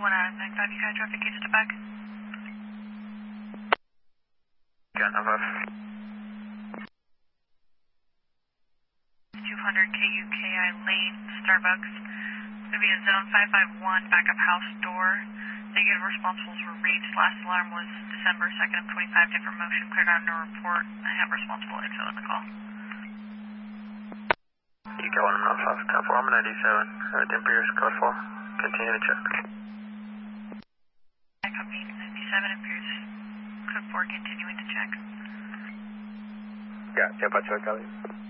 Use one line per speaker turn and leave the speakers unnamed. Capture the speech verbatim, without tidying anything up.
one out of nine five, you got traffic gates to back.
Got nine five.
two hundred K U K I Lane, Starbucks. Gonna be a zone five five one, backup house door. Negative responsibles were reached. Last alarm was December second of twenty-five, different motion, cleared out no report. I have responsible exit on the call.
You got one nine five, ten four, I'm ninety-seven. Everything Pierce, code four. Continue to check.
I copy ninety-seven and Pierce. Code four, continuing to check.
Yeah, ten five, check, Kelly.